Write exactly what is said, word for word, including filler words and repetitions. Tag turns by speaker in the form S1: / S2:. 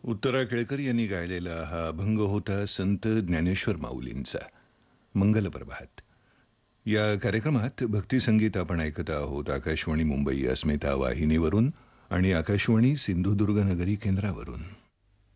S1: उत्तरा केळकर यांनी गायलेला हा अभंग होता संत ज्ञानेश्वर माऊलींचा मंगल प्रभात. या कार्यक्रमात भक्ती संगीत आपण ऐकत आहोत आकाशवाणी मुंबई अस्मिता वाहिनीवरून आणि आकाशवाणी सिंधुदुर्ग नगरी केंद्रावरून.